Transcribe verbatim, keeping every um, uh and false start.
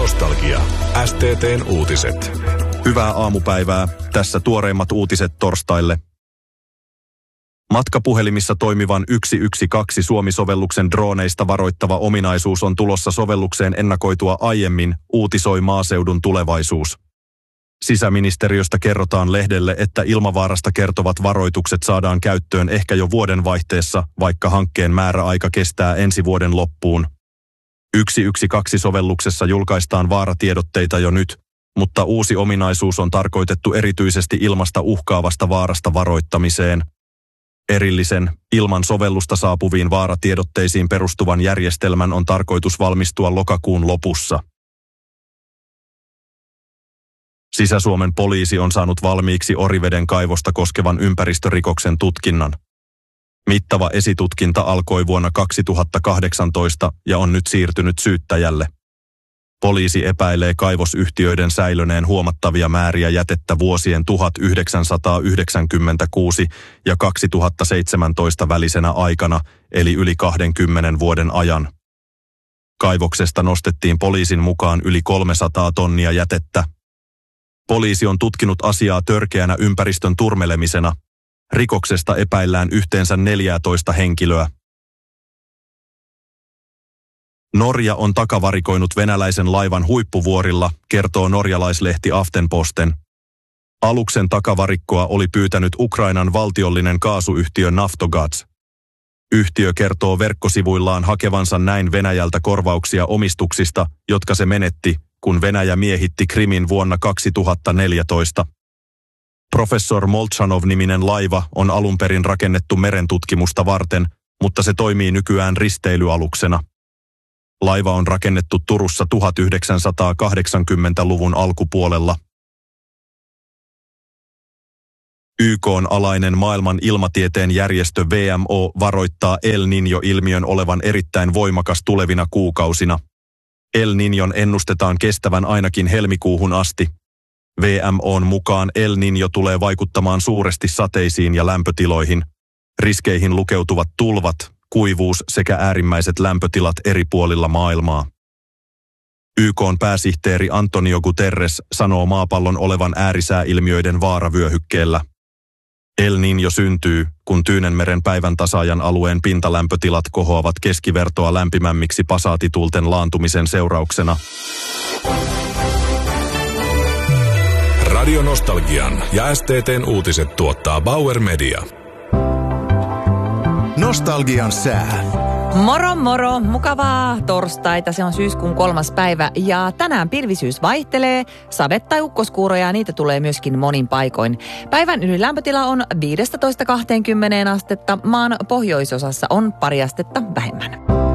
Nostalgia. S T T:n uutiset. Hyvää aamupäivää. Tässä tuoreimmat uutiset torstaille. Matkapuhelimissa toimivan yksi yksi kaksi Suomi-sovelluksen drooneista varoittava ominaisuus on tulossa sovellukseen ennakoitua aiemmin, uutisoi Maaseudun Tulevaisuus. Sisäministeriöstä kerrotaan lehdelle, että ilmavaarasta kertovat varoitukset saadaan käyttöön ehkä jo vuoden vaihteessa, vaikka hankkeen määräaika kestää ensi vuoden loppuun. yksi yksi kaksi sovelluksessa julkaistaan vaaratiedotteita jo nyt, mutta uusi ominaisuus on tarkoitettu erityisesti ilmasta uhkaavasta vaarasta varoittamiseen. Erillisen, ilman sovellusta saapuviin vaaratiedotteisiin perustuvan järjestelmän on tarkoitus valmistua lokakuun lopussa. Sisä-Suomen poliisi on saanut valmiiksi Oriveden kaivosta koskevan ympäristörikoksen tutkinnan. Mittava esitutkinta alkoi vuonna kaksituhattakahdeksantoista ja on nyt siirtynyt syyttäjälle. Poliisi epäilee kaivosyhtiöiden säilöneen huomattavia määriä jätettä vuosien tuhatyhdeksänsataayhdeksänkymmentäkuusi ja kaksituhattaseitsemäntoista välisenä aikana, eli yli kahdenkymmenen vuoden ajan. Kaivoksesta nostettiin poliisin mukaan yli kolmesataa tonnia jätettä. Poliisi on tutkinut asiaa törkeänä ympäristön turmelemisena. Rikoksesta epäillään yhteensä neljätoista henkilöä. Norja on takavarikoinut venäläisen laivan huippuvuorilla, kertoo norjalaislehti Aftenposten. Aluksen takavarikkoa oli pyytänyt Ukrainan valtiollinen kaasuyhtiö Naftogaz. Yhtiö kertoo verkkosivuillaan hakevansa näin Venäjältä korvauksia omistuksista, jotka se menetti, kun Venäjä miehitti Krimin vuonna kaksituhattaneljätoista. Professor Molchanov-niminen laiva on alun perin rakennettu merentutkimusta varten, mutta se toimii nykyään risteilyaluksena. Laiva on rakennettu Turussa tuhatyhdeksänsataakahdeksankymmentäluvun alkupuolella. Y K:n alainen maailman ilmatieteen järjestö W M O varoittaa El Niño-ilmiön olevan erittäin voimakas tulevina kuukausina. El Niñon ennustetaan kestävän ainakin helmikuuhun asti. W M O:n mukaan El Niño tulee vaikuttamaan suuresti sateisiin ja lämpötiloihin. Riskeihin lukeutuvat tulvat, kuivuus sekä äärimmäiset lämpötilat eri puolilla maailmaa. Y K:n pääsihteeri Antonio Guterres sanoo maapallon olevan äärisääilmiöiden vaaravyöhykkeellä. El Niño syntyy, kun Tyynenmeren päivän tasaajan alueen pintalämpötilat kohoavat keskivertoa lämpimämmiksi pasaatituulten laantumisen seurauksena. Radio Nostalgian ja S T T:n uutiset tuottaa Bauer Media. Nostalgian sää. Moro moro, mukavaa torstaita, se on syyskuun kolmas päivä ja tänään pilvisyys vaihtelee, sade- tai ukkoskuuroja, niitä tulee myöskin monin paikoin. Päivän ylilämpötila on viisitoista kaksikymmentä astetta, maan pohjoisosassa on pari astetta vähemmän.